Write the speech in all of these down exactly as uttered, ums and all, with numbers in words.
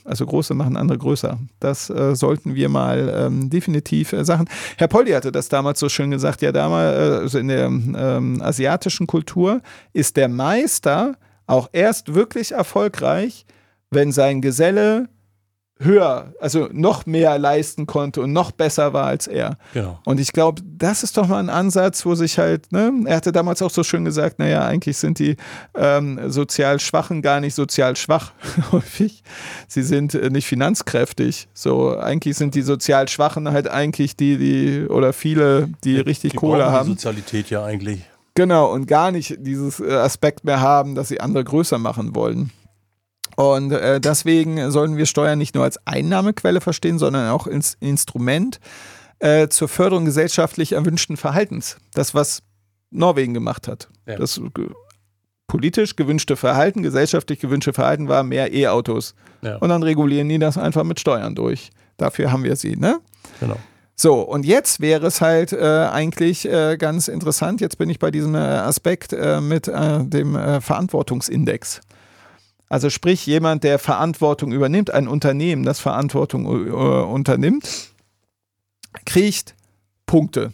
Also große machen andere größer. Das äh, sollten wir mal ähm, definitiv äh, sagen. Herr Poldi hatte das damals so schön gesagt, ja damals, äh, also in der ähm, asiatischen Kultur ist der Meister auch erst wirklich erfolgreich, wenn sein Geselle höher, also noch mehr leisten konnte und noch besser war als er. Genau. Und ich glaube, das ist doch mal ein Ansatz, wo sich halt, ne, er hatte damals auch so schön gesagt, naja, eigentlich sind die ähm, sozial Schwachen gar nicht sozial schwach, häufig. Sie sind äh, nicht finanzkräftig. So, eigentlich sind die sozial Schwachen halt eigentlich die, die, oder viele, die, die richtig die Kohle haben. Die Sozialität ja eigentlich. Genau, und gar nicht dieses äh, Aspekt mehr haben, dass sie andere größer machen wollen. Und äh, deswegen sollten wir Steuern nicht nur als Einnahmequelle verstehen, sondern auch als Instrument äh, zur Förderung gesellschaftlich erwünschten Verhaltens. Das, was Norwegen gemacht hat. Ja. Das äh, politisch gewünschte Verhalten, gesellschaftlich gewünschte Verhalten war mehr E-Autos. Ja. Und dann regulieren die das einfach mit Steuern durch. Dafür haben wir sie, ne? Genau. So, und jetzt wäre es halt äh, eigentlich äh, ganz interessant, jetzt bin ich bei diesem äh, Aspekt äh, mit äh, dem äh, Verantwortungsindex. Also sprich, jemand, der Verantwortung übernimmt, ein Unternehmen, das Verantwortung äh, unternimmt, kriegt Punkte,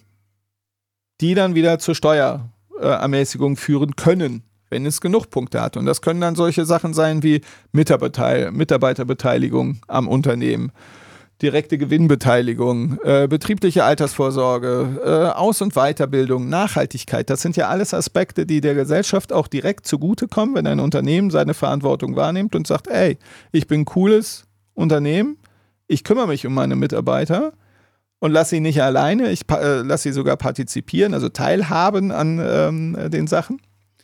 die dann wieder zur Steuerermäßigung führen können, wenn es genug Punkte hat. Und das können dann solche Sachen sein wie Mitarbeiter, Mitarbeiterbeteiligung am Unternehmen, direkte Gewinnbeteiligung, äh, betriebliche Altersvorsorge, äh, Aus- und Weiterbildung, Nachhaltigkeit. Das sind ja alles Aspekte, die der Gesellschaft auch direkt zugutekommen, wenn ein Unternehmen seine Verantwortung wahrnimmt und sagt, ey, ich bin ein cooles Unternehmen, ich kümmere mich um meine Mitarbeiter und lasse sie nicht alleine, ich äh, lasse sie sogar partizipieren, also teilhaben an ähm, den Sachen.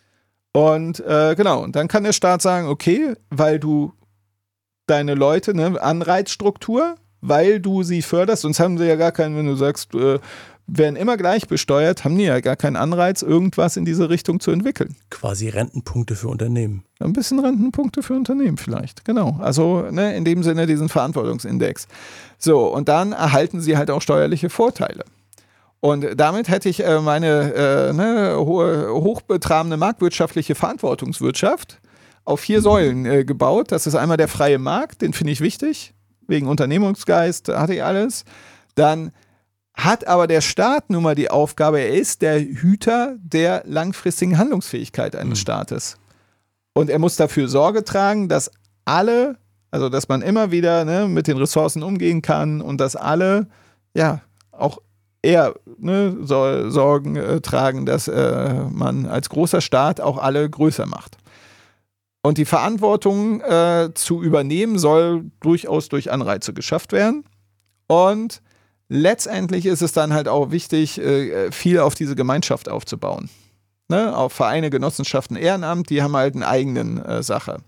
Und äh, genau, und dann kann der Staat sagen, okay, weil du deine Leute, ne, Anreizstruktur, weil du sie förderst, sonst haben sie ja gar keinen, wenn du sagst, äh, werden immer gleich besteuert, haben die ja gar keinen Anreiz, irgendwas in diese Richtung zu entwickeln. Quasi Rentenpunkte für Unternehmen. Ein bisschen Rentenpunkte für Unternehmen vielleicht, genau. Also ne, in dem Sinne diesen Verantwortungsindex. So, und dann erhalten sie halt auch steuerliche Vorteile. Und damit hätte ich äh, meine äh, ne, ho- hochbetrabene marktwirtschaftliche Verantwortungswirtschaft auf vier Säulen äh, gebaut. Das ist einmal der freie Markt, den finde ich wichtig. Wegen Unternehmungsgeist hatte ich alles. Dann hat aber der Staat nun mal die Aufgabe, er ist der Hüter der langfristigen Handlungsfähigkeit eines mhm. Staates. Und er muss dafür Sorge tragen, dass alle, also dass man immer wieder ne, mit den Ressourcen umgehen kann und dass alle, ja, auch er ne, soll Sorgen äh, tragen, dass äh, man als großer Staat auch alle größer macht. Und die Verantwortung äh, zu übernehmen soll durchaus durch Anreize geschafft werden. Und letztendlich ist es dann halt auch wichtig, äh, viel auf diese Gemeinschaft aufzubauen. Ne? Auf Vereine, Genossenschaften, Ehrenamt, die haben halt eine eigene äh, Sache.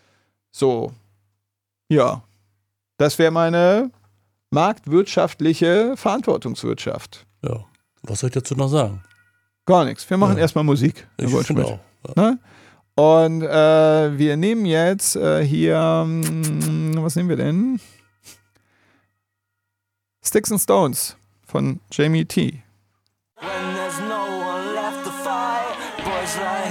So, ja, das wäre meine marktwirtschaftliche Verantwortungswirtschaft. Ja, was soll ich dazu noch sagen? Gar nichts. Wir machen ja. erstmal Musik. Ich finde auch. Ja. Ne? Und äh, wir nehmen jetzt äh, hier, mh, was nehmen wir denn? Sticks and Stones von Jamie T. When